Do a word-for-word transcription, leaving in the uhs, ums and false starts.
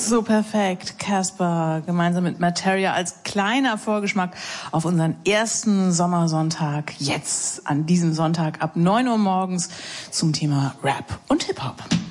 So perfekt. Casper gemeinsam mit Materia als kleiner Vorgeschmack auf unseren ersten Sommersonntag. Jetzt an diesem Sonntag ab neun Uhr morgens zum Thema Rap und Hip-Hop.